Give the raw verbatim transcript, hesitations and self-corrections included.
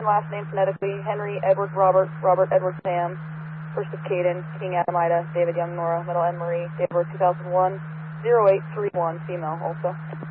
last name phonetically. Henry, Edward, Robert, Robert, Edward, Sam. First of Caden, King Adam, Ida, David, Young, Nora, Middle, Anne Marie, David, two thousand one, zero eight three one, female also.